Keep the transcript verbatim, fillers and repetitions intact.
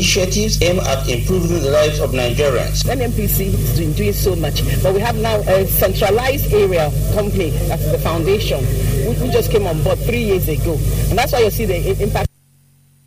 initiatives aimed at improving the lives of Nigerians. N N P C has been doing so much, but we have now a centralized area company, that's the foundation, we just came on board three years ago, and that's why you see the impact.